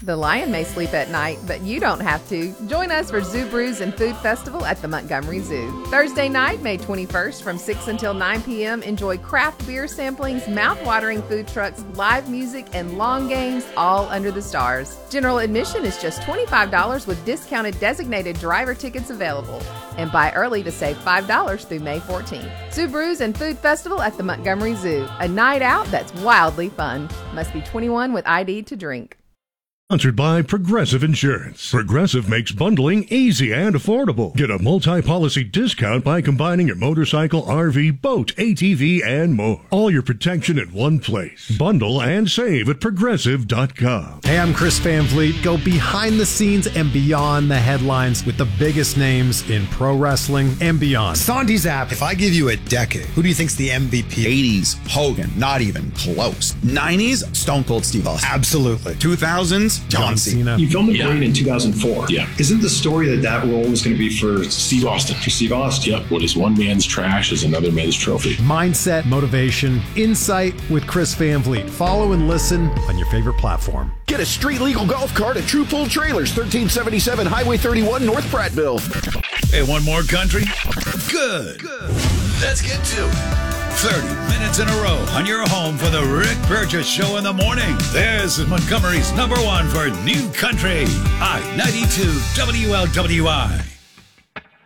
The lion may sleep at night, but you don't have to. Join us for Zoo Brews and Food Festival at the Montgomery Zoo. Thursday night, May 21st from 6 until 9 p.m. Enjoy craft beer samplings, mouth-watering food trucks, live music, and long games, all under the stars. General admission is just $25 with discounted designated driver tickets available. And buy early to save $5 through May 14th. Zoo Brews and Food Festival at the Montgomery Zoo. A night out that's wildly fun. Must be 21 with ID to drink. Sponsored by Progressive Insurance. Progressive makes bundling easy and affordable. Get a multi-policy discount by combining your motorcycle, RV, boat, ATV, and more. All your protection in one place. Bundle and save at Progressive.com. Hey, I'm Chris Van Vliet. Go behind the scenes and beyond the headlines with the biggest names in pro wrestling and beyond. Sandy Zapp, if I give you a decade, who do you think's the MVP? 80s, Hogan, not even close. 90s, Stone Cold Steve Austin. Absolutely. 2000s, John Cena. You filmed The Brain in 2004. Yeah. Isn't the story that role was going to be for Steve Austin? For Steve Austin. Yep. What is one man's trash is another man's trophy. Mindset, motivation, insight with Chris Van Vliet. Follow and listen on your favorite platform. Get a street legal golf cart at True Pull Trailers, 1377 Highway 31, North Prattville. Hey, one more country? Good. Let's get to it. 30 minutes in a row on your home for the Rick Burgess Show in the morning. There's Montgomery's #1 for New Country, I-92 WLWI.